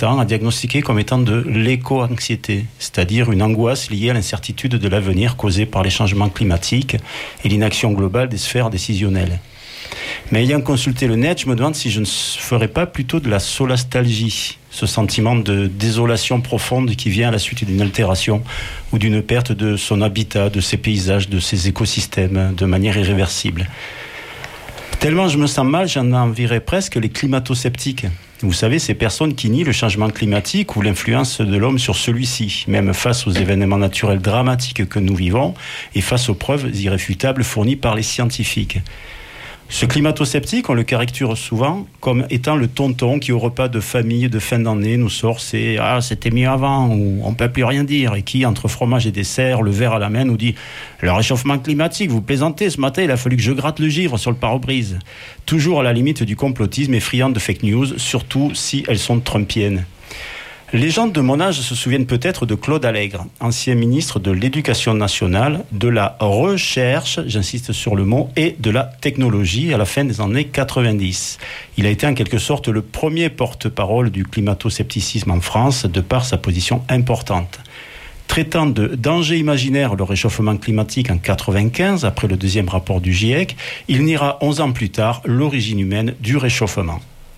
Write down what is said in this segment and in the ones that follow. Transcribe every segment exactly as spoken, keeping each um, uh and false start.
temps a diagnostiqué comme étant de l'éco-anxiété, c'est-à-dire une angoisse liée à l'incertitude de l'avenir causée par les changements climatiques et l'inaction globale des sphères décisionnelles. Mais ayant consulté le net, je me demande si je ne ferais pas plutôt de la solastalgie, ce sentiment de désolation profonde qui vient à la suite d'une altération ou d'une perte de son habitat, de ses paysages, de ses écosystèmes, de manière irréversible. Tellement je me sens mal, j'en envierais presque les climato-sceptiques. Vous savez, ces personnes qui nient le changement climatique ou l'influence de l'homme sur celui-ci, même face aux événements naturels dramatiques que nous vivons et face aux preuves irréfutables fournies par les scientifiques. Ce climato-sceptique, on le caricture souvent comme étant le tonton qui, au repas de famille de fin d'année, nous sort c'est « Ah, c'était mieux avant » ou « On ne peut plus rien dire » et qui, entre fromage et dessert, le verre à la main, nous dit « Le réchauffement climatique, vous plaisantez, ce matin, il a fallu que je gratte le givre sur le pare-brise. » Toujours à la limite du complotisme et friand de fake news, surtout si elles sont trumpiennes. Les gens de mon âge se souviennent peut-être de Claude Allègre, ancien ministre de l'Éducation nationale, de la recherche, j'insiste sur le mot, et de la technologie à la fin des années quatre-vingt-dix. Il a été en quelque sorte le premier porte-parole du climato-scepticisme en France, de par sa position importante. Traitant de danger imaginaire le réchauffement climatique en quatre-vingt-quinze, après le deuxième rapport du GIEC, il niera onze ans plus tard l'origine humaine du réchauffement.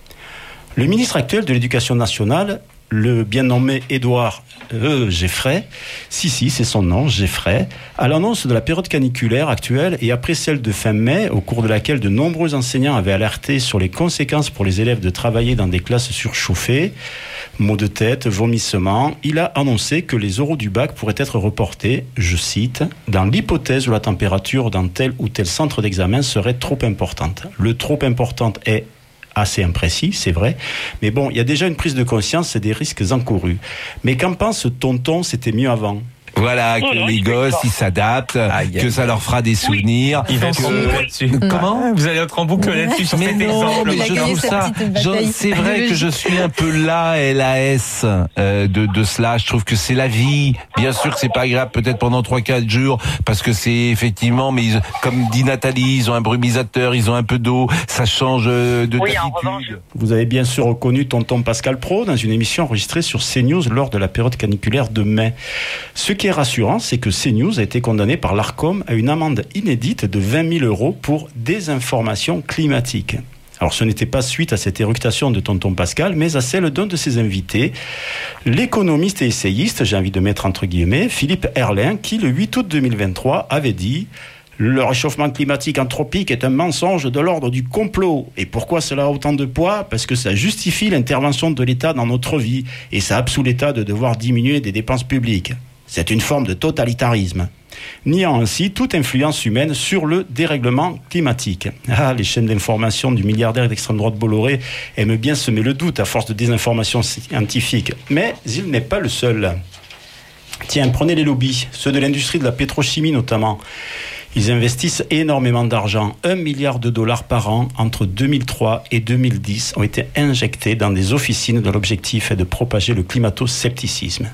Le ministre actuel de l'Éducation nationale, le bien nommé Édouard euh, Geffray, si si c'est son nom, Geffray, à l'annonce de la période caniculaire actuelle et après celle de fin mai, au cours de laquelle de nombreux enseignants avaient alerté sur les conséquences pour les élèves de travailler dans des classes surchauffées, maux de tête, vomissements, il a annoncé que les oraux du bac pourraient être reportés, je cite, dans l'hypothèse où la température dans tel ou tel centre d'examen serait trop importante. Le trop importante est assez imprécis, c'est vrai. Mais bon, il y a déjà une prise de conscience des risques encourus. Mais qu'en pense tonton, c'était mieux avant ? Voilà, que oh, les gosses, ils s'adaptent, Aïe, que aïe, ça leur fera des souvenirs. Il va que... être en boucle là-dessus. Comment ? Vous allez être en boucle là-dessus sur Mais cet non, exemple. mais je trouve ça, genre, c'est vrai que je suis un peu là, L A S, euh, de, de cela. Je trouve que c'est la vie. Bien sûr que c'est pas agréable peut-être pendant trois quatre jours, parce que c'est effectivement, mais ils, comme dit Nathalie, ils ont un brumisateur, ils ont un peu d'eau, ça change de Oui, d'habitude. Vous avez bien sûr reconnu tonton Pascal Praud dans une émission enregistrée sur CNews lors de la période caniculaire de mai. Ce qui est rassurant, c'est que CNews a été condamné par l'Arcom à une amende inédite de vingt mille euros pour désinformation climatique. Alors ce n'était pas suite à cette éructation de tonton Pascal, mais à celle d'un de ses invités, l'économiste et essayiste, j'ai envie de mettre entre guillemets, Philippe Herrlin, qui le huit août deux mille vingt-trois avait dit « Le réchauffement climatique anthropique est un mensonge de l'ordre du complot. Et pourquoi cela a autant de poids ? Parce que ça justifie l'intervention de l'État dans notre vie et ça absout l'État de devoir diminuer des dépenses publiques. C'est une forme de totalitarisme, niant ainsi toute influence humaine sur le dérèglement climatique. » Ah, les chaînes d'information du milliardaire d'extrême droite Bolloré aiment bien semer le doute à force de désinformation scientifique. Mais il n'est pas le seul. Tiens, prenez les lobbies, ceux de l'industrie de la pétrochimie notamment. Ils investissent énormément d'argent. Un milliard de dollars par an entre deux mille trois et deux mille dix ont été injectés dans des officines dont l'objectif est de propager le climato-scepticisme.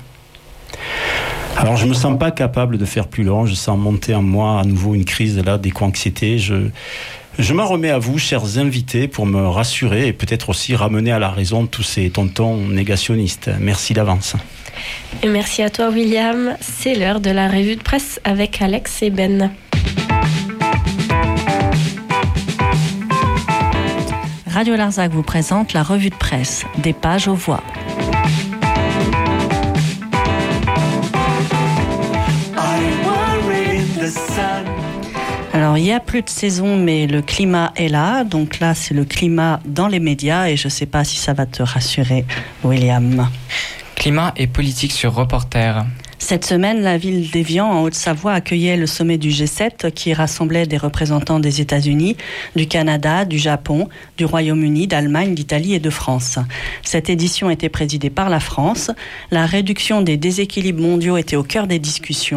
Alors je me sens pas capable de faire plus long, je sens monter en moi à nouveau une crise là, d'éco-anxiété. Je, je m'en remets à vous, chers invités, pour me rassurer et peut-être aussi ramener à la raison tous ces tontons négationnistes. Merci d'avance. Et merci à toi William, c'est l'heure de la revue de presse avec Alex et Ben. Radio Larzac vous présente la revue de presse, des pages aux voix. Alors, il n'y a plus de saison, mais le climat est là. Donc là, c'est le climat dans les médias et je ne sais pas si ça va te rassurer, William. Climat et politique sur Reporter. Cette semaine, la ville d'Évian, en Haute-Savoie, accueillait le sommet du G sept qui rassemblait des représentants des États-Unis, du Canada, du Japon, du Royaume-Uni, d'Allemagne, d'Italie et de France. Cette édition était présidée par la France. La réduction des déséquilibres mondiaux était au cœur des discussions.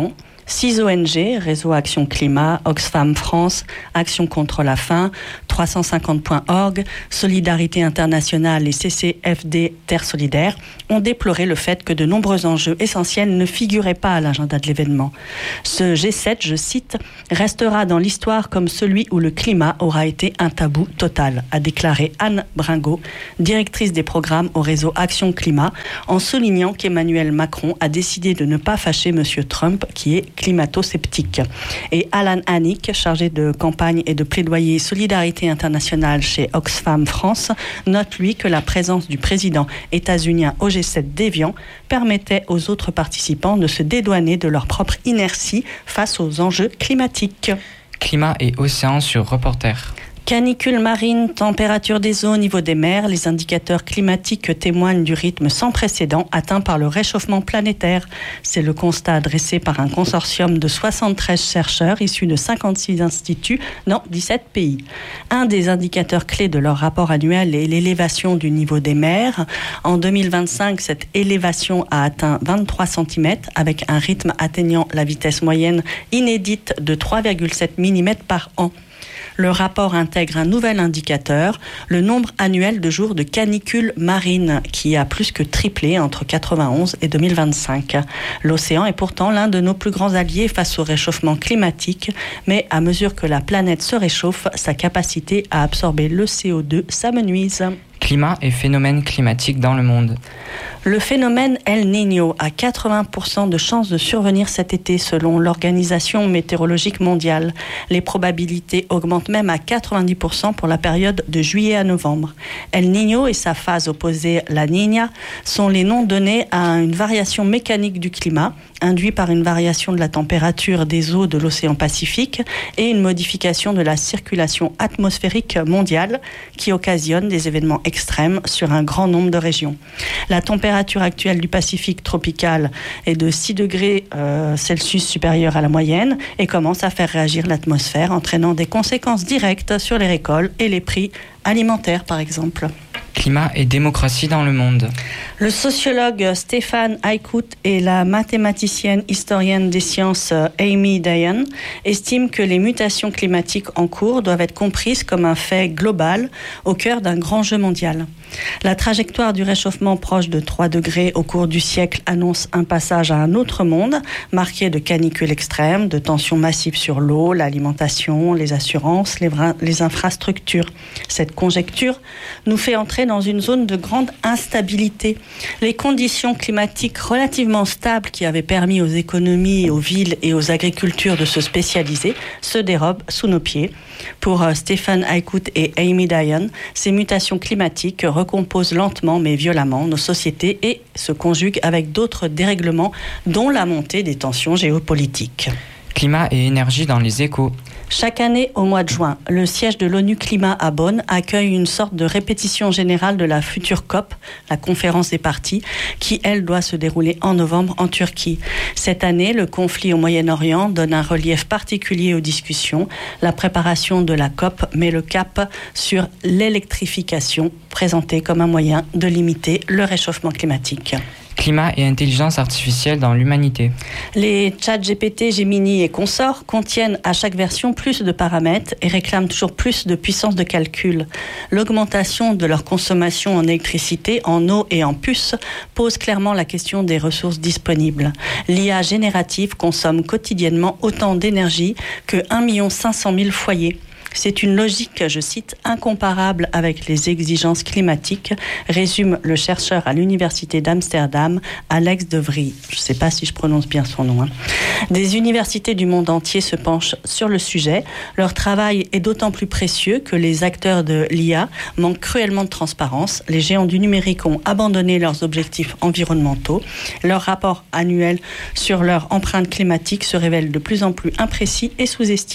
Six O N G, Réseau Action Climat, Oxfam France, Action contre la faim, trois cent cinquante point org, Solidarité Internationale et C C F D Terre Solidaire ont déploré le fait que de nombreux enjeux essentiels ne figuraient pas à l'agenda de l'événement. Ce G sept, je cite, restera dans l'histoire comme celui où le climat aura été un tabou total, a déclaré Anne Bringot, directrice des programmes au réseau Action Climat, en soulignant qu'Emmanuel Macron a décidé de ne pas fâcher M. Trump, qui est climato-sceptique. Et Alan Hannick, chargé de campagne et de plaidoyer Solidarité Internationale chez Oxfam France, note lui que la présence du président états-unien au G sept déviant permettait aux autres participants de se dédouaner de leur propre inertie face aux enjeux climatiques. Climat et océan sur Reporter. Canicule marine, température des eaux, niveau des mers, les indicateurs climatiques témoignent du rythme sans précédent atteint par le réchauffement planétaire. C'est le constat dressé par un consortium de soixante-treize chercheurs issus de cinquante-six instituts dans dix-sept pays. Un des indicateurs clés de leur rapport annuel est l'élévation du niveau des mers. En deux mille vingt-cinq, cette élévation a atteint vingt-trois centimètres avec un rythme atteignant la vitesse moyenne inédite de trois virgule sept millimètres par an. Le rapport intègre un nouvel indicateur, le nombre annuel de jours de canicule marine, qui a plus que triplé entre quatre-vingt-onze et deux mille vingt-cinq. L'océan est pourtant l'un de nos plus grands alliés face au réchauffement climatique, mais à mesure que la planète se réchauffe, sa capacité à absorber le C O deux s'amenuise. Climat et phénomènes climatiques dans le monde. Le phénomène El Niño a quatre-vingts pour cent de chances de survenir cet été selon l'Organisation météorologique mondiale. Les probabilités augmentent même à quatre-vingt-dix pour cent pour la période de juillet à novembre. El Niño et sa phase opposée, la Niña, sont les noms donnés à une variation mécanique du climat, induite par une variation de la température des eaux de l'océan Pacifique et une modification de la circulation atmosphérique mondiale qui occasionne des événements extrêmes sur un grand nombre de régions. La température actuelle du Pacifique tropical est de six degrés euh, Celsius supérieure à la moyenne et commence à faire réagir l'atmosphère, entraînant des conséquences directes sur les récoltes et les prix alimentaires, par exemple. Climat et démocratie dans le monde. Le sociologue Stéphane Aykut et la mathématicienne historienne des sciences Amy Dayan estiment que les mutations climatiques en cours doivent être comprises comme un fait global au cœur d'un grand jeu mondial. La trajectoire du réchauffement proche de trois degrés au cours du siècle annonce un passage à un autre monde, marqué de canicules extrêmes, de tensions massives sur l'eau, l'alimentation, les assurances, les, vra- les infrastructures. Cette conjecture nous fait entrer dans une zone de grande instabilité. Les conditions climatiques relativement stables qui avaient permis aux économies, aux villes et aux agricultures de se spécialiser se dérobent sous nos pieds. Pour Stéphane Aykut et Amy Dayan, ces mutations climatiques recomposent lentement mais violemment nos sociétés et se conjuguent avec d'autres dérèglements, dont la montée des tensions géopolitiques. Climat et énergie dans les échos. Chaque année, au mois de juin, le siège de l'ONU Climat à Bonn accueille une sorte de répétition générale de la future C O P, la conférence des parties, qui, elle, doit se dérouler en novembre en Turquie. Cette année, le conflit au Moyen-Orient donne un relief particulier aux discussions. La préparation de la C O P met le cap sur l'électrification, présentée comme un moyen de limiter le réchauffement climatique. Climat et intelligence artificielle dans l'humanité. Les chats G P T, Gemini et consorts contiennent à chaque version plus de paramètres et réclament toujours plus de puissance de calcul. L'augmentation de leur consommation en électricité, en eau et en puces pose clairement la question des ressources disponibles. L'I A générative consomme quotidiennement autant d'énergie que un million cinq cent mille foyers. C'est une logique, je cite, incomparable avec les exigences climatiques, résume le chercheur à l'université d'Amsterdam, Alex de Vries. Je ne sais pas si je prononce bien son nom. Hein. Des universités du monde entier se penchent sur le sujet. Leur travail est d'autant plus précieux que les acteurs de l'I A manquent cruellement de transparence. Les géants du numérique ont abandonné leurs objectifs environnementaux. Leur rapport annuel sur leur empreinte climatique se révèle de plus en plus imprécis et sous-estimé.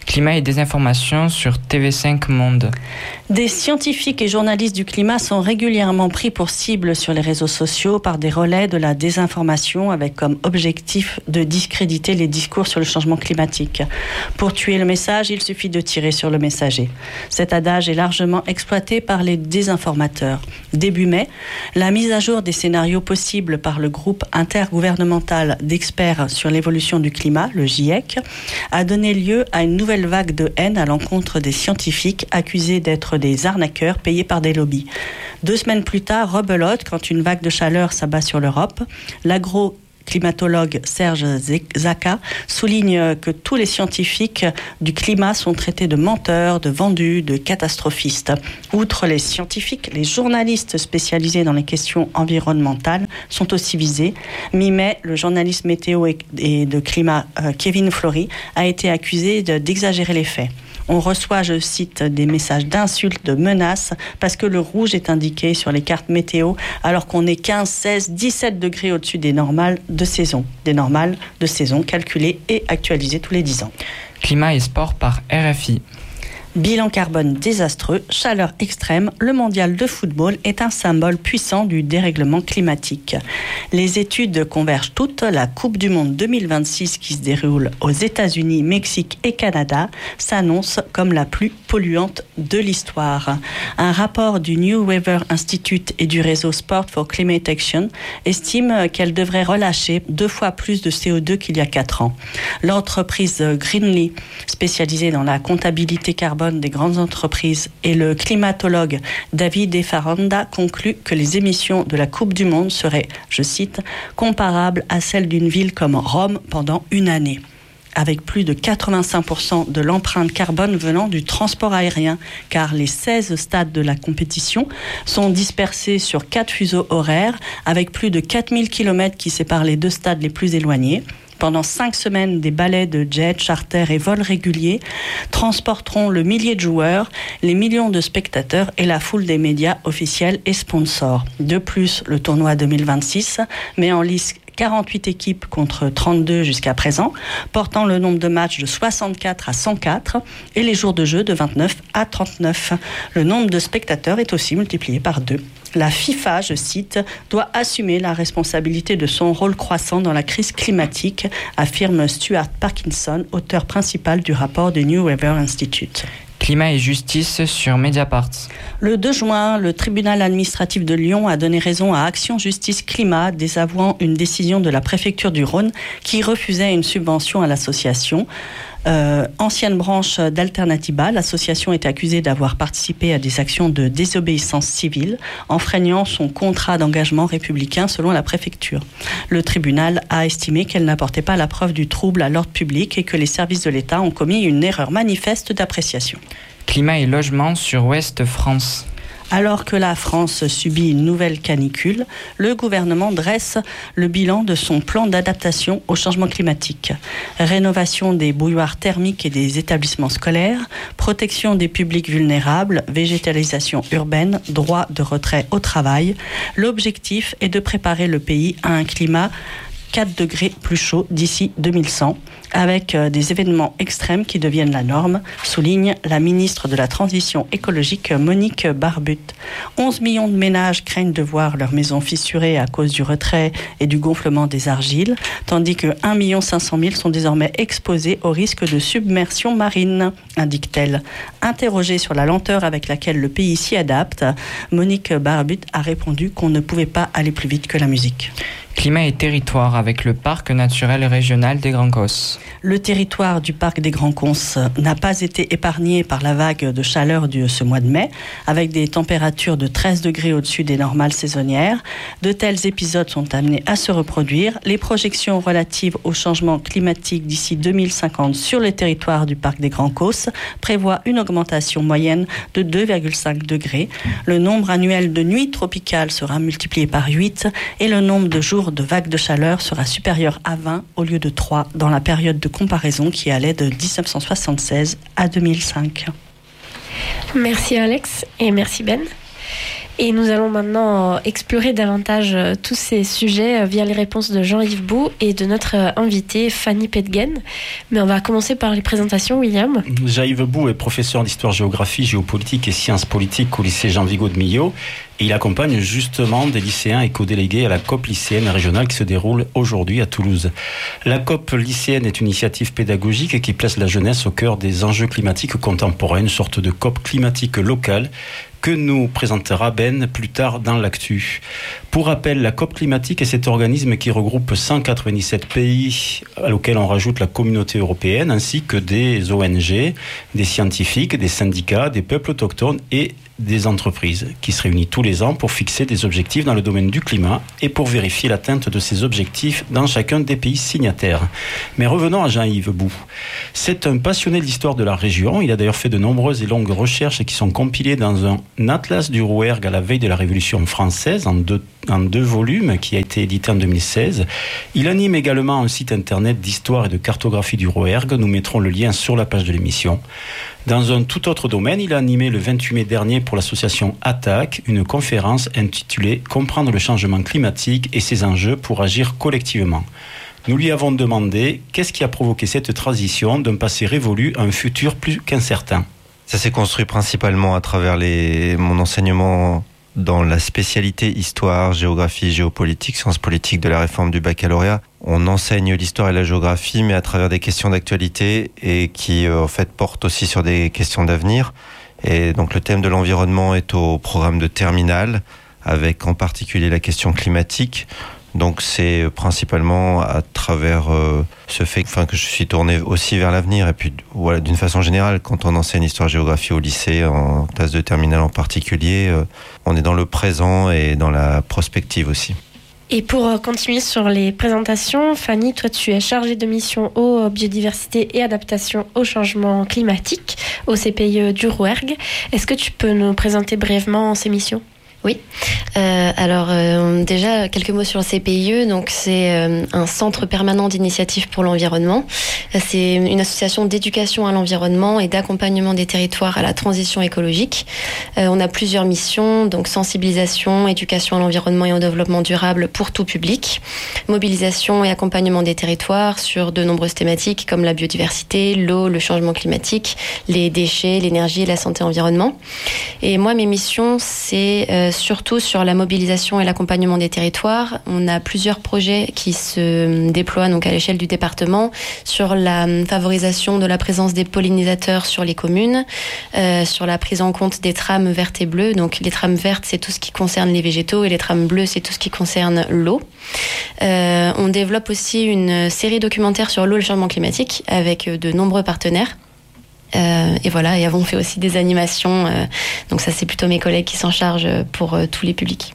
Climat et désinformation sur T V cinq Monde. Des scientifiques et journalistes du climat sont régulièrement pris pour cible sur les réseaux sociaux par des relais de la désinformation avec comme objectif de discréditer les discours sur le changement climatique. Pour tuer le message, il suffit de tirer sur le messager. Cet adage est largement exploité par les désinformateurs. Début mai, la mise à jour des scénarios possibles par le groupe intergouvernemental d'experts sur l'évolution du climat, le GIEC, a donné lieu à une nouvelle vague de haine à l'encontre des scientifiques accusés d'être des arnaqueurs payés par des lobbies. Deux semaines plus tard, rebelote, quand une vague de chaleur s'abat sur l'Europe, l'agro climatologue Serge Zaka souligne que tous les scientifiques du climat sont traités de menteurs, de vendus, de catastrophistes. Outre les scientifiques, les journalistes spécialisés dans les questions environnementales sont aussi visés. Mi-mai, le journaliste météo et de climat Kevin Flory a été accusé d'exagérer les faits. On reçoit, je cite, des messages d'insultes, de menaces, parce que le rouge est indiqué sur les cartes météo, alors qu'on est quinze, seize, dix-sept degrés au-dessus des normales de saison. Des normales de saison calculées et actualisées tous les dix ans. Climat et sport par R F I. Bilan carbone désastreux, chaleur extrême, le mondial de football est un symbole puissant du dérèglement climatique. Les études convergent toutes. La Coupe du Monde deux mille vingt-six qui se déroule aux États-Unis, Mexique et Canada s'annonce comme la plus polluante de l'histoire. Un rapport du New Weather Institute et du réseau Sport for Climate Action estime qu'elle devrait relâcher deux fois plus de C O deux qu'il y a quatre ans. L'entreprise Greenly, spécialisée dans la comptabilité carbone des grandes entreprises, et le climatologue David Faranda conclut que les émissions de la Coupe du Monde seraient, je cite, comparables à celles d'une ville comme Rome pendant une année, avec plus de quatre-vingt-cinq pour cent de l'empreinte carbone venant du transport aérien, car les seize stades de la compétition sont dispersés sur quatre fuseaux horaires, avec plus de quatre mille kilomètres qui séparent les deux stades les plus éloignés. Pendant cinq semaines, des ballets de jets, charters et vols réguliers transporteront le millier de joueurs, les millions de spectateurs et la foule des médias officiels et sponsors. De plus, le tournoi deux mille vingt-six met en lice quarante-huit équipes contre trente-deux jusqu'à présent, portant le nombre de matchs de soixante-quatre à cent quatre et les jours de jeu de vingt-neuf à trente-neuf. Le nombre de spectateurs est aussi multiplié par deux. La FIFA, je cite, doit assumer la responsabilité de son rôle croissant dans la crise climatique, affirme Stuart Parkinson, auteur principal du rapport du New Weather Institute. Climat et justice sur Mediapart. Le deux juin, le tribunal administratif de Lyon a donné raison à Action Justice Climat, désavouant une décision de la préfecture du Rhône qui refusait une subvention à l'association. Euh, ancienne branche d'Alternativa, l'association est accusée d'avoir participé à des actions de désobéissance civile, enfreignant son contrat d'engagement républicain selon la préfecture. Le tribunal a estimé qu'elle n'apportait pas la preuve du trouble à l'ordre public et que les services de l'État ont commis une erreur manifeste d'appréciation. Climat et logement sur Ouest France. Alors que la France subit une nouvelle canicule, le gouvernement dresse le bilan de son plan d'adaptation au changement climatique. Rénovation des bouilloires thermiques et des établissements scolaires, protection des publics vulnérables, végétalisation urbaine, droit de retrait au travail. L'objectif est de préparer le pays à un climat quatre degrés plus chaud d'ici deux mille cent, avec des événements extrêmes qui deviennent la norme, souligne la ministre de la Transition écologique Monique Barbutte. onze millions de ménages craignent de voir leur maison fissurée à cause du retrait et du gonflement des argiles, tandis que un million cinq cent mille sont désormais exposés au risque de submersion marine, indique-t-elle. Interrogée sur la lenteur avec laquelle le pays s'y adapte, Monique Barbutte a répondu qu'on ne pouvait pas aller plus vite que la musique. Climat et territoire avec le parc naturel régional des Grands Causses. Le territoire du parc des Grands Causses n'a pas été épargné par la vague de chaleur de ce mois de mai, avec des températures de treize degrés au-dessus des normales saisonnières. De tels épisodes sont amenés à se reproduire. Les projections relatives au changement climatique d'ici deux mille cinquante sur le territoire du parc des Grands Causses prévoient une augmentation moyenne de deux virgule cinq degrés. Le nombre annuel de nuits tropicales sera multiplié par huit et le nombre de jours de vagues de chaleur sera supérieur à vingt au lieu de trois dans la période de comparaison qui allait de dix-neuf cent soixante-seize à deux mille cinq. Merci Alex et merci Ben. Et nous allons maintenant explorer davantage tous ces sujets via les réponses de Jean-Yves Bou et de notre invitée Fanny Pedgen. Mais on va commencer par les présentations, William. Jean-Yves Bou est professeur d'histoire-géographie, géopolitique et sciences politiques au lycée Jean-Vigo de Millau. Et il accompagne justement des lycéens éco-délégués à la COP lycéenne régionale qui se déroule aujourd'hui à Toulouse. La COP lycéenne est une initiative pédagogique qui place la jeunesse au cœur des enjeux climatiques contemporains, une sorte de COP climatique locale que nous présentera Ben plus tard dans l'actu. Pour rappel, la COP climatique est cet organisme qui regroupe cent quatre-vingt-dix-sept pays auxquels on rajoute la communauté européenne ainsi que des O N G, des scientifiques, des syndicats, des peuples autochtones et des entreprises qui se réunissent tous les ans pour fixer des objectifs dans le domaine du climat et pour vérifier l'atteinte de ces objectifs dans chacun des pays signataires. Mais revenons à Jean-Yves Bou. C'est un passionné de l'histoire de la région. Il a d'ailleurs fait de nombreuses et longues recherches qui sont compilées dans un atlas du Rouergue à la veille de la Révolution française en deux, en deux volumes qui a été édité en deux mille seize. Il anime également un site internet d'histoire et de cartographie du Rouergue. Nous mettrons le lien sur la page de l'émission. Dans un tout autre domaine, il a animé le vingt-huit mai dernier pour l'association Attaque une conférence intitulée « Comprendre le changement climatique et ses enjeux pour agir collectivement ». Nous lui avons demandé qu'est-ce qui a provoqué cette transition d'un passé révolu à un futur plus qu'incertain. Ça s'est construit principalement à travers les, mon enseignement dans la spécialité histoire, géographie, géopolitique, sciences politiques de la réforme du baccalauréat. On enseigne l'histoire et la géographie, mais à travers des questions d'actualité et qui, euh, en fait, portent aussi sur des questions d'avenir. Et donc, le thème de l'environnement est au programme de terminale, avec en particulier la question climatique. Donc, c'est principalement à travers euh, ce fait enfin, que je suis tourné aussi vers l'avenir. Et puis, voilà, d'une façon générale, quand on enseigne histoire-géographie au lycée, en classe de terminale en particulier, euh, on est dans le présent et dans la prospective aussi. Et pour continuer sur les présentations, Fanny, toi tu es chargée de mission eau, biodiversité et adaptation au changement climatique au C P I E du Rouergue. Est-ce que tu peux nous présenter brièvement ces missions ? Oui, euh, alors euh, déjà quelques mots sur le C P I E. Donc c'est euh, un centre permanent d'initiative pour l'environnement. C'est une association d'éducation à l'environnement et d'accompagnement des territoires à la transition écologique. Euh, on a plusieurs missions, donc sensibilisation, éducation à l'environnement et au développement durable pour tout public, mobilisation et accompagnement des territoires sur de nombreuses thématiques comme la biodiversité, l'eau, le changement climatique, les déchets, l'énergie et la santé environnement. Et moi mes missions c'est euh, surtout sur la mobilisation et l'accompagnement des territoires. On a plusieurs projets qui se déploient donc à l'échelle du département sur la favorisation de la présence des pollinisateurs sur les communes, euh, sur la prise en compte des trames vertes et bleues. Donc les trames vertes, c'est tout ce qui concerne les végétaux et les trames bleues, c'est tout ce qui concerne l'eau. Euh, on développe aussi une série documentaire sur l'eau et le changement climatique avec de nombreux partenaires. Euh, et voilà, et on fait aussi des animations, euh, donc ça c'est plutôt mes collègues qui s'en chargent pour euh, tous les publics.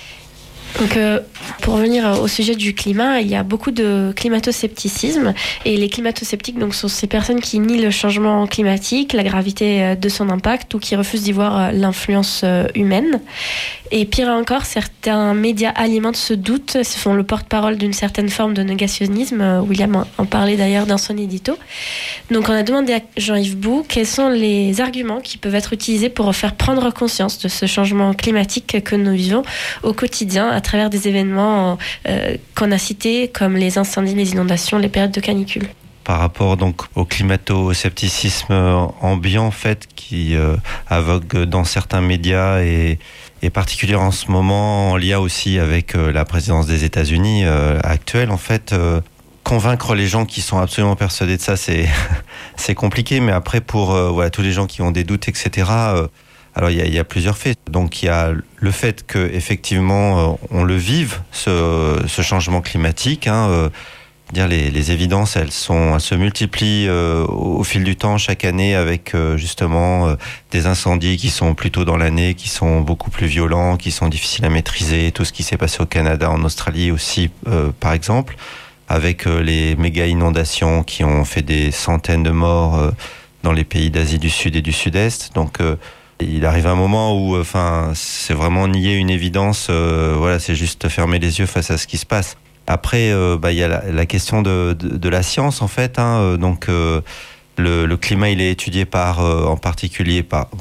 Donc, euh, pour revenir au sujet du climat, il y a beaucoup de climato-scepticisme. Et les climato-sceptiques donc, sont ces personnes qui nient le changement climatique, la gravité de son impact ou qui refusent d'y voir l'influence humaine. Et pire encore, certains médias alimentent ce doute, se font le porte-parole d'une certaine forme de négationnisme. William en parlait d'ailleurs dans son édito. Donc on a demandé à Jean-Yves Bou quels sont les arguments qui peuvent être utilisés pour faire prendre conscience de ce changement climatique que nous vivons au quotidien à travers des événements euh, qu'on a cités comme les incendies, les inondations, les périodes de canicule. Par rapport donc au climato-scepticisme ambiant en fait qui euh, avogue dans certains médias et, et particulièrement en ce moment en lien aussi avec euh, la présidence des États-Unis euh, actuelle en fait. Euh, Convaincre les gens qui sont absolument persuadés de ça, c'est c'est compliqué. Mais après, pour euh, voilà tous les gens qui ont des doutes, et cetera. Euh, alors il y a, il y a plusieurs faits. Donc il y a le fait que effectivement euh, on le vive ce, ce changement climatique. Hein, euh, dire les, les évidences, elles sont, elles se multiplient euh, au, au fil du temps chaque année avec euh, justement euh, des incendies qui sont plus tôt dans l'année, qui sont beaucoup plus violents, qui sont difficiles à maîtriser. Tout ce qui s'est passé au Canada, en Australie aussi, euh, par exemple. Avec euh, les méga inondations qui ont fait des centaines de morts euh, dans les pays d'Asie du Sud et du Sud-Est. Donc, euh, il arrive un moment où, enfin, euh, c'est vraiment nier une évidence. Euh, voilà, c'est juste fermer les yeux face à ce qui se passe. Après, euh, bah, il y a la, la question de, de, de la science en fait. Hein, donc, euh, le, le climat, il est étudié par, euh, en particulier par, enfin,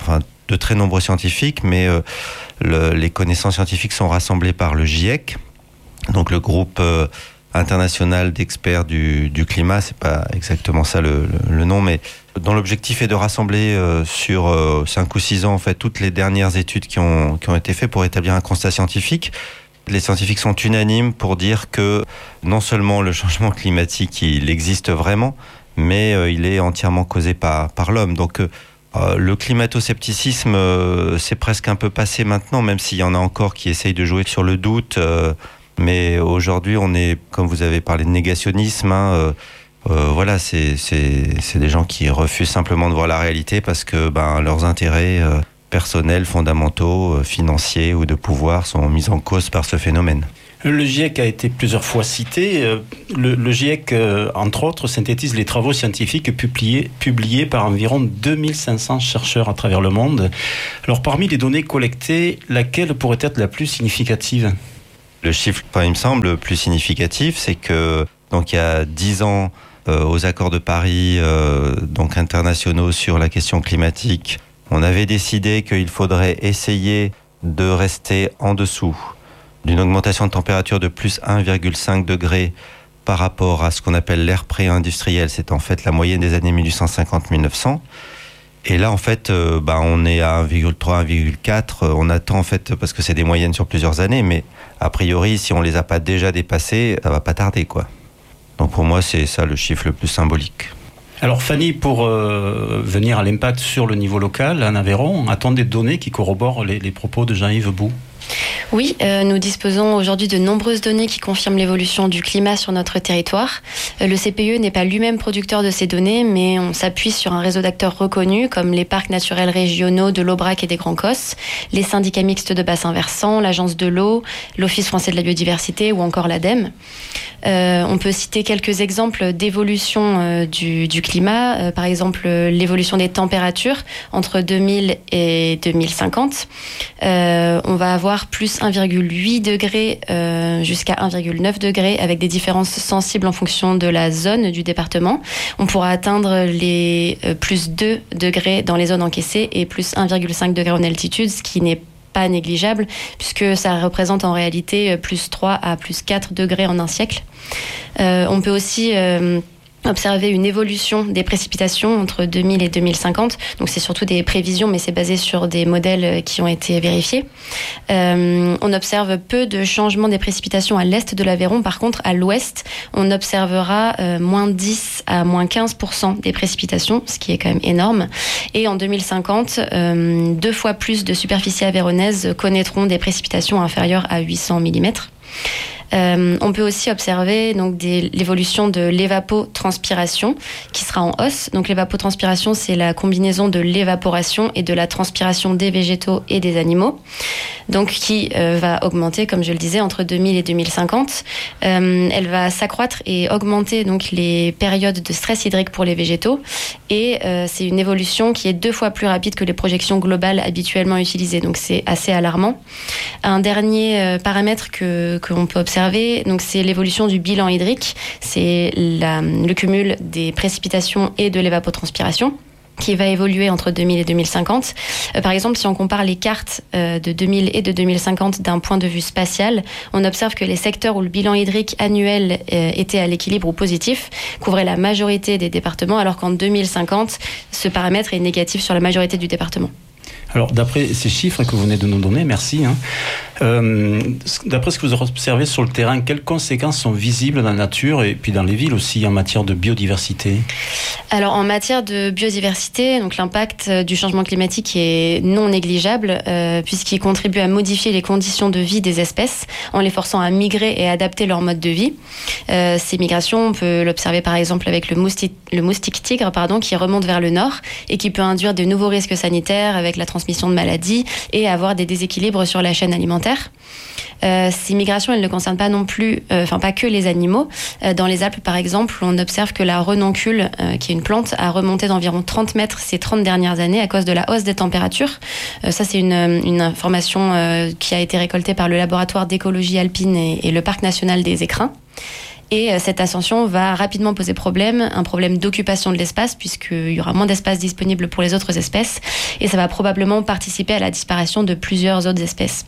de très nombreux scientifiques, mais euh, le, les connaissances scientifiques sont rassemblées par le GIEC, donc le groupe euh, international d'experts du, du climat, c'est pas exactement ça le, le, le nom, mais dont l'objectif est de rassembler euh, sur euh, cinq ou six ans en fait toutes les dernières études qui ont, qui ont été faites pour établir un constat scientifique. Les scientifiques sont unanimes pour dire que non seulement le changement climatique il existe vraiment, mais euh, il est entièrement causé par, par l'homme. Donc euh, le climato-scepticisme euh, c'est presque un peu passé maintenant, même s'il y en a encore qui essayent de jouer sur le doute. Euh, mais aujourd'hui on est, comme vous avez parlé de négationnisme, hein, euh, euh, voilà, c'est, c'est, c'est des gens qui refusent simplement de voir la réalité parce que ben, leurs intérêts euh, personnels, fondamentaux, euh, financiers ou de pouvoir sont mis en cause par ce phénomène. Le GIEC a été plusieurs fois cité. Le, le GIEC, euh, entre autres, synthétise les travaux scientifiques publiés, publiés par environ deux mille cinq cents chercheurs à travers le monde. Alors, parmi les données collectées, laquelle pourrait être la plus significative ? Le chiffre, enfin, il me semble, le plus significatif, c'est que donc il y a dix ans, euh, aux accords de Paris, euh, donc internationaux sur la question climatique, on avait décidé qu'il faudrait essayer de rester en dessous d'une augmentation de température de plus un virgule cinq degré par rapport à ce qu'on appelle l'ère pré-industrielle. C'est en fait la moyenne des années mille huit cent cinquante à mille neuf cents. Et là, en fait, euh, bah, on est à un virgule trois, un virgule quatre. On attend, en fait, parce que c'est des moyennes sur plusieurs années, mais a priori, si on les a pas déjà dépassées, ça va pas tarder, quoi. Donc pour moi, c'est ça le chiffre le plus symbolique. Alors Fanny, pour euh, venir à l'impact sur le niveau local, en Aveyron, a-t-on des données qui corroborent les, les propos de Jean-Yves Bou ? Oui, euh, nous disposons aujourd'hui de nombreuses données qui confirment l'évolution du climat sur notre territoire. Euh, le C P E n'est pas lui-même producteur de ces données, mais on s'appuie sur un réseau d'acteurs reconnus comme les parcs naturels régionaux de l'Aubrac et des Grands Cosses, les syndicats mixtes de bassin versant, l'Agence de l'eau, l'Office français de la biodiversité ou encore l'ADEME. Euh, on peut citer quelques exemples d'évolution euh, du, du climat, euh, par exemple euh, l'évolution des températures entre deux mille et deux mille cinquante. Euh, on va avoir plus un virgule huit degré euh, jusqu'à un virgule neuf degré avec des différences sensibles en fonction de la zone du département. On pourra atteindre les euh, plus deux degrés dans les zones encaissées et plus un virgule cinq degré en altitude, ce qui n'est pas négligeable puisque ça représente en réalité plus trois à plus quatre degrés en un siècle. Euh, on peut aussi euh, observer une évolution des précipitations entre deux mille et deux mille cinquante. Donc c'est surtout des prévisions, mais c'est basé sur des modèles qui ont été vérifiés. Euh, on observe peu de changements des précipitations à l'est de l'Aveyron. Par contre, à l'ouest, on observera euh, moins dix à moins quinze pour cent des précipitations, ce qui est quand même énorme. Et en deux mille cinquante, euh, deux fois plus de superficies aveyronnaises connaîtront des précipitations inférieures à huit cents millimètres. Euh, on peut aussi observer donc des, l'évolution de l'évapotranspiration qui sera en hausse. Donc l'évapotranspiration, c'est la combinaison de l'évaporation et de la transpiration des végétaux et des animaux, donc qui euh, va augmenter, comme je le disais, entre deux mille et deux mille cinquante. Euh, elle va s'accroître et augmenter donc les périodes de stress hydrique pour les végétaux. Et euh, c'est une évolution qui est deux fois plus rapide que les projections globales habituellement utilisées. Donc c'est assez alarmant. Un dernier euh, paramètre que qu'on peut observer, donc c'est l'évolution du bilan hydrique, c'est la, le cumul des précipitations et de l'évapotranspiration qui va évoluer entre deux mille et deux mille cinquante. Euh, par exemple, si on compare les cartes euh, de deux mille et de deux mille cinquante d'un point de vue spatial, on observe que les secteurs où le bilan hydrique annuel euh, était à l'équilibre ou positif couvraient la majorité des départements, alors qu'en deux mille cinquante, ce paramètre est négatif sur la majorité du département. Alors, d'après ces chiffres que vous venez de nous donner, merci. Hein, euh, d'après ce que vous observez sur le terrain, quelles conséquences sont visibles dans la nature et puis dans les villes aussi en matière de biodiversité ? Alors, en matière de biodiversité, donc l'impact du changement climatique est non négligeable euh, puisqu'il contribue à modifier les conditions de vie des espèces en les forçant à migrer et à adapter leur mode de vie. Euh, ces migrations, on peut l'observer par exemple avec le moustique, le moustique tigre, pardon, qui remonte vers le nord et qui peut induire de nouveaux risques sanitaires avec la transmission de maladies et avoir des déséquilibres sur la chaîne alimentaire. Euh, ces migrations, elles ne concernent pas non plus, euh, enfin pas que les animaux. Euh, dans les Alpes, par exemple, on observe que la renoncule, euh, qui est une plante, a remonté d'environ trente mètres ces trente dernières années à cause de la hausse des températures. Euh, ça, c'est une, une information euh, qui a été récoltée par le laboratoire d'écologie alpine et, et le parc national des Écrins. Et cette ascension va rapidement poser problème, un problème d'occupation de l'espace, puisqu'il y aura moins d'espace disponible pour les autres espèces, et ça va probablement participer à la disparition de plusieurs autres espèces.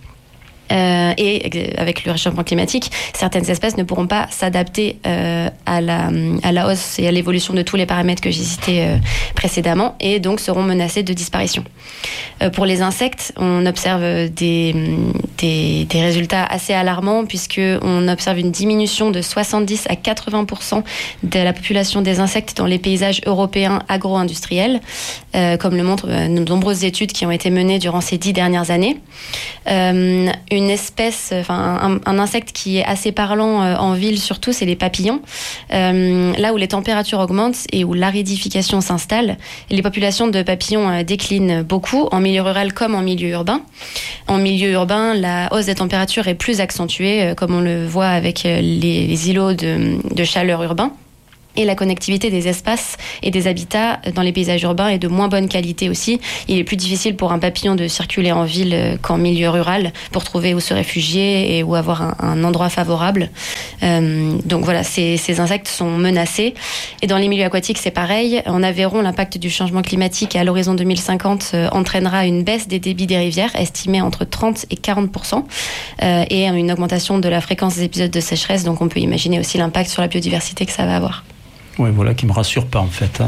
Euh, et avec le réchauffement climatique, certaines espèces ne pourront pas s'adapter euh, à, la, à la hausse et à l'évolution de tous les paramètres que j'ai cités euh, précédemment, et donc seront menacées de disparition. Euh, pour les insectes, on observe des, des, des résultats assez alarmants, puisqu'on observe une diminution de soixante-dix à quatre-vingts pour cent de la population des insectes dans les paysages européens agro-industriels, euh, comme le montrent euh, de nombreuses études qui ont été menées durant ces dix dernières années. Euh, une espèce, enfin un, un insecte qui est assez parlant euh, en ville surtout, c'est les papillons. Euh, là où les températures augmentent et où l'aridification s'installe, les populations de papillons euh, déclinent beaucoup, en milieu rural comme en milieu urbain. En milieu urbain, la hausse des températures est plus accentuée, euh, comme on le voit avec euh, les, les îlots de, de chaleur urbains. Et la connectivité des espaces et des habitats dans les paysages urbains est de moins bonne qualité aussi. Il est plus difficile pour un papillon de circuler en ville qu'en milieu rural pour trouver où se réfugier et où avoir un, un endroit favorable. Euh, donc voilà, ces, ces insectes sont menacés. Et dans les milieux aquatiques, c'est pareil. En Aveyron, l'impact du changement climatique à l'horizon deux mille cinquante euh, entraînera une baisse des débits des rivières, estimée entre trente et quarante pour cent, euh, et une augmentation de la fréquence des épisodes de sécheresse. Donc on peut imaginer aussi l'impact sur la biodiversité que ça va avoir. Oui, voilà, qui me rassure pas en fait. Hein.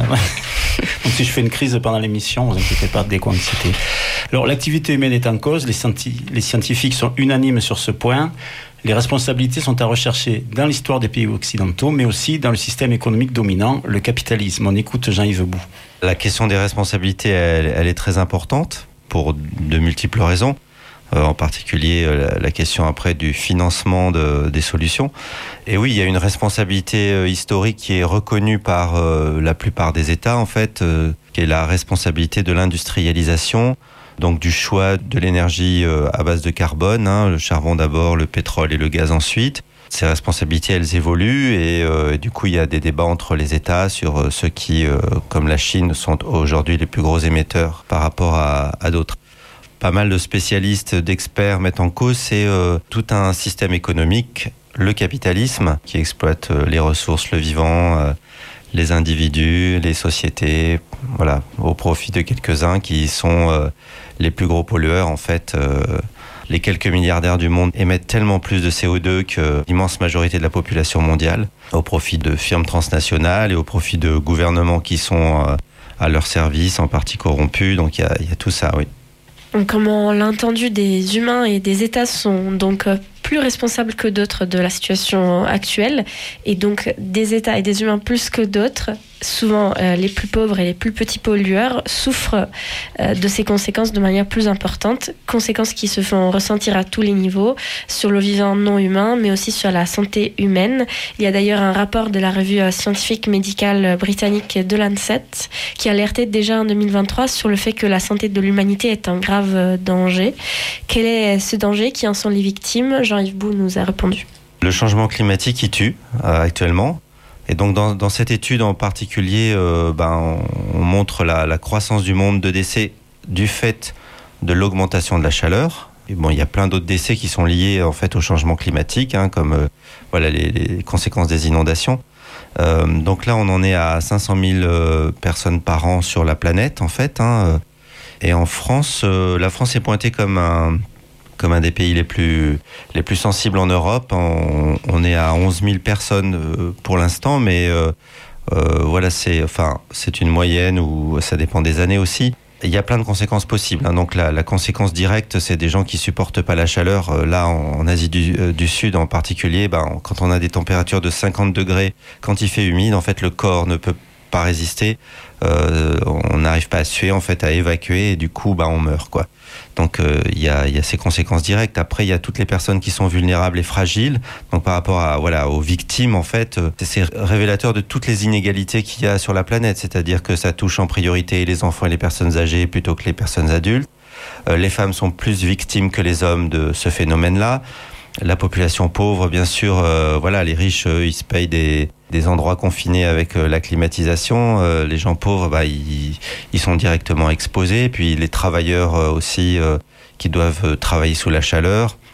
Donc si je fais une crise pendant l'émission, vous inquiétez pas, d'éco-anxiété. Alors l'activité humaine est en cause, les, scienti- les scientifiques sont unanimes sur ce point. Les responsabilités sont à rechercher dans l'histoire des pays occidentaux, mais aussi dans le système économique dominant, le capitalisme. On écoute Jean-Yves Bou. La question des responsabilités, elle, elle est très importante pour de multiples raisons. Euh, en particulier euh, la question après du financement de, des solutions. Et oui, il y a une responsabilité euh, historique qui est reconnue par euh, la plupart des États, en fait, euh, qui est la responsabilité de l'industrialisation, donc du choix de l'énergie euh, à base de carbone, hein, le charbon d'abord, le pétrole et le gaz ensuite. Ces responsabilités, elles évoluent et, euh, et du coup, il y a des débats entre les États sur euh, ceux qui, euh, comme la Chine, sont aujourd'hui les plus gros émetteurs par rapport à, à d'autres. Pas mal de spécialistes, d'experts mettent en cause, c'est euh, tout un système économique, le capitalisme, qui exploite euh, les ressources, le vivant, euh, les individus, les sociétés, voilà, au profit de quelques-uns qui sont euh, les plus gros pollueurs. En fait, euh, les quelques milliardaires du monde émettent tellement plus de C O deux que l'immense majorité de la population mondiale, au profit de firmes transnationales et au profit de gouvernements qui sont euh, à leur service, en partie corrompus. Donc il y a, il y a tout ça, oui. Comme on l'a entendu, des humains et des États sont donc plus responsables que d'autres de la situation actuelle, et donc des États et des humains plus que d'autres, souvent euh, les plus pauvres et les plus petits pollueurs, souffrent euh, de ces conséquences de manière plus importante, conséquences qui se font ressentir à tous les niveaux, sur le vivant non humain, mais aussi sur la santé humaine. Il y a d'ailleurs un rapport de la revue scientifique médicale britannique de Lancet qui alertait déjà en deux mille vingt-trois sur le fait que la santé de l'humanité est un grave danger. Quel est ce danger? Qui en sont les victimes? Jean-Yves Bou nous a répondu. Le changement climatique, il tue euh, actuellement. Et donc dans, dans cette étude en particulier, euh, ben, on, on montre la, la croissance du nombre de décès du fait de l'augmentation de la chaleur. Et bon, il y a plein d'autres décès qui sont liés en fait au changement climatique, hein, comme euh, voilà les, les conséquences des inondations. Euh, donc là, on en est à cinq cent mille euh, personnes par an sur la planète, en fait. Hein, et en France, euh, la France est pointée comme un comme un des pays les plus, les plus sensibles en Europe. On, on est à onze mille personnes euh, pour l'instant, mais euh, euh, voilà, c'est, enfin, c'est une moyenne où ça dépend des années aussi. Il y a plein de conséquences possibles. Hein. Donc la, la conséquence directe, c'est des gens qui supportent pas la chaleur. Euh, là, en, en Asie du, euh, du Sud en particulier, ben, quand on a des températures de cinquante degrés, quand il fait humide, en fait, le corps ne peut pas résister. Euh, on n'arrive pas à suer, en fait, à évacuer, et du coup, ben, on meurt, quoi. Donc il euh, y, a, y a ces conséquences directes. Après, il y a toutes les personnes qui sont vulnérables et fragiles. Donc par rapport à, voilà, aux victimes, en fait, euh, c'est révélateur de toutes les inégalités qu'il y a sur la planète. C'est-à-dire que ça touche en priorité les enfants et les personnes âgées plutôt que les personnes adultes. Euh, les femmes sont plus victimes que les hommes de ce phénomène-là. La population pauvre, bien sûr, euh, voilà, les riches, eux, ils se payent des, des endroits confinés avec euh, la climatisation. Euh, les gens pauvres, bah, ils, ils sont directement exposés. Puis les travailleurs euh, aussi, euh, qui doivent euh, travailler sous la chaleur.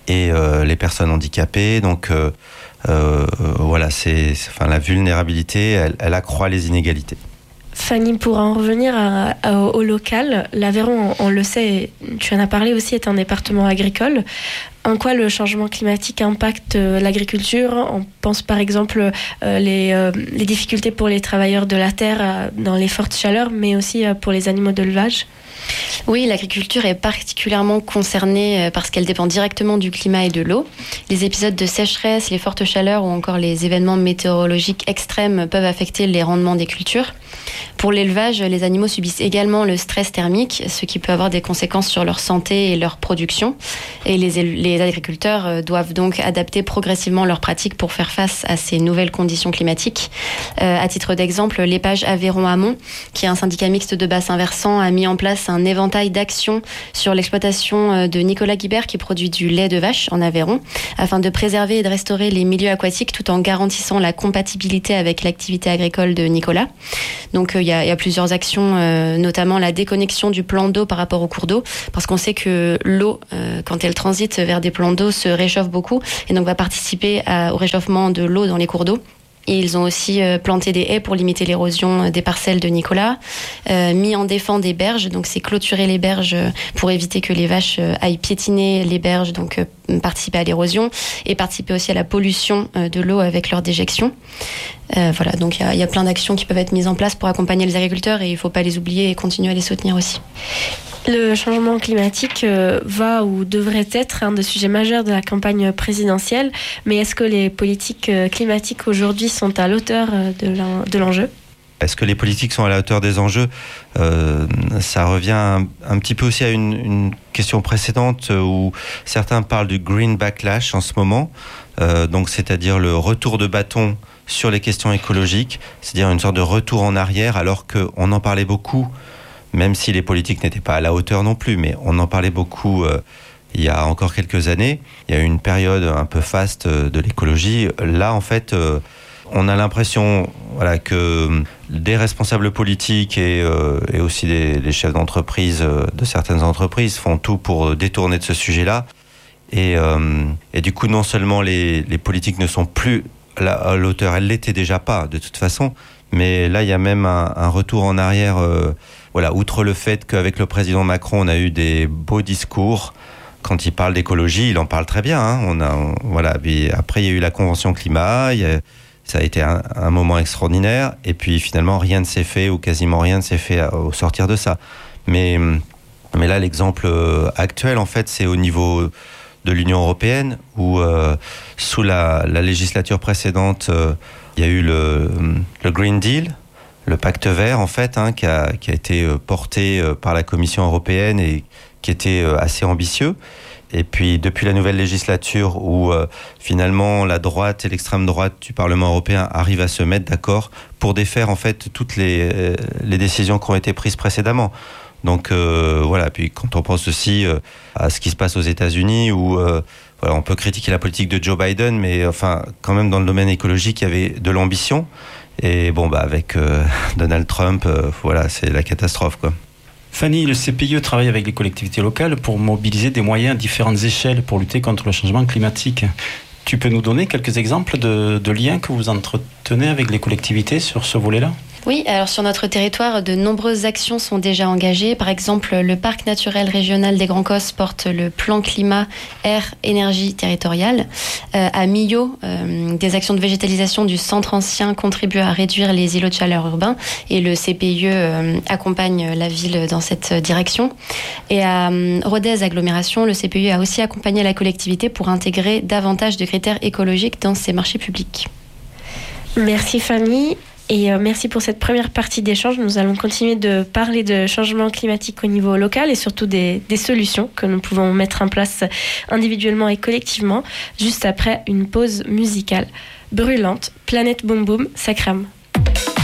et euh, les personnes handicapées. Donc euh, euh, voilà, c'est, c'est, enfin, la vulnérabilité, elle, elle accroît les inégalités. Fanny, pour en revenir à, à, au local, l'Aveyron, on, on le sait, tu en as parlé aussi, est un département agricole. En quoi le changement climatique impacte euh, l'agriculture ? On pense par exemple euh, les, euh, les difficultés pour les travailleurs de la terre euh, dans les fortes chaleurs, mais aussi euh, pour les animaux d'élevage. Oui, l'agriculture est particulièrement concernée parce qu'elle dépend directement du climat et de l'eau. Les épisodes de sécheresse, les fortes chaleurs ou encore les événements météorologiques extrêmes peuvent affecter les rendements des cultures. Pour l'élevage, les animaux subissent également le stress thermique, ce qui peut avoir des conséquences sur leur santé et leur production. Et les, les agriculteurs doivent donc adapter progressivement leurs pratiques pour faire face à ces nouvelles conditions climatiques. Euh, à titre d'exemple, l'Épage Aveyron Amont, qui est un syndicat mixte de bassin versant, a mis en place un éventail d'actions sur l'exploitation de Nicolas Guibert, qui produit du lait de vache en Aveyron, afin de préserver et de restaurer les milieux aquatiques tout en garantissant la compatibilité avec l'activité agricole de Nicolas. Donc il y, y a plusieurs actions, euh, notamment la déconnexion du plan d'eau par rapport au cours d'eau, parce qu'on sait que l'eau, euh, quand elle transite vers des plans d'eau, se réchauffe beaucoup et donc va participer à, au réchauffement de l'eau dans les cours d'eau. Et ils ont aussi euh, planté des haies pour limiter l'érosion des parcelles de Nicolas, euh, mis en défense des berges, donc c'est clôturer les berges pour éviter que les vaches euh, aillent piétiner les berges, donc euh, participer à l'érosion et participer aussi à la pollution euh, de l'eau avec leur déjection. Euh, voilà, donc il y, y a plein d'actions qui peuvent être mises en place pour accompagner les agriculteurs et il ne faut pas les oublier et continuer à les soutenir aussi. Le changement climatique euh, va ou devrait être un des sujets majeurs de la campagne présidentielle, mais est-ce que les politiques euh, climatiques aujourd'hui sont à l'auteur euh, de, l'en, de l'enjeu ? Est-ce que les politiques sont à la hauteur des enjeux ? euh, Ça revient un, un petit peu aussi à une, une question précédente où certains parlent du green backlash en ce moment, euh, donc c'est-à-dire le retour de bâton sur les questions écologiques, c'est-à-dire une sorte de retour en arrière alors qu'on en parlait beaucoup, même si les politiques n'étaient pas à la hauteur non plus, mais on en parlait beaucoup euh, il y a encore quelques années. Il y a eu une période un peu faste de l'écologie. Là, en fait, euh, on a l'impression voilà, que des responsables politiques et, euh, et aussi des, des chefs d'entreprise euh, de certaines entreprises font tout pour détourner de ce sujet-là. Et, euh, et du coup, non seulement les, les politiques ne sont plus à l'auteur, elles ne l'étaient déjà pas de toute façon, mais là, il y a même un, un retour en arrière. Euh, voilà, outre le fait qu'avec le président Macron, on a eu des beaux discours. Quand il parle d'écologie, il en parle très bien. Hein. On a, on, voilà. Puis après, il y a eu la Convention climat. Il y a, ça a été un, un moment extraordinaire. Et puis finalement, rien ne s'est fait ou quasiment rien ne s'est fait au sortir de ça. Mais, mais là, l'exemple actuel, en fait, c'est au niveau de l'Union européenne où, euh, sous la, la législature précédente, euh, il y a eu le, le Green Deal, le pacte vert, en fait, hein, qui, a, qui a été porté par la Commission européenne et qui était assez ambitieux. Et puis, depuis la nouvelle législature où, euh, finalement, la droite et l'extrême droite du Parlement européen arrivent à se mettre d'accord pour défaire, en fait, toutes les, euh, les décisions qui ont été prises précédemment. Donc, euh, voilà. Puis, quand on pense aussi euh, à ce qui se passe aux États-Unis où... Euh, voilà, on peut critiquer la politique de Joe Biden, mais enfin, quand même, dans le domaine écologique, il y avait de l'ambition. Et bon, bah, avec euh, Donald Trump, euh, voilà, c'est la catastrophe, quoi. Fanny, le C P I E travaille avec les collectivités locales pour mobiliser des moyens à différentes échelles pour lutter contre le changement climatique. Tu peux nous donner quelques exemples de, de liens que vous entretenez avec les collectivités sur ce volet-là ? Oui, alors sur notre territoire, de nombreuses actions sont déjà engagées. Par exemple, le parc naturel régional des Grands Cosses porte le plan climat, air, énergie territoriale. Euh, à Millau, euh, des actions de végétalisation du centre ancien contribuent à réduire les îlots de chaleur urbains et le C P I E euh, accompagne la ville dans cette direction. Et à euh, Rodez Agglomération, le C P I E a aussi accompagné la collectivité pour intégrer davantage de critères écologiques dans ses marchés publics. Merci Fanny. Et euh, merci pour cette première partie d'échange. Nous allons continuer de parler de changement climatique au niveau local et surtout des, des solutions que nous pouvons mettre en place individuellement et collectivement, juste après une pause musicale. Brûlante, Planète Boom Boom, ça crame.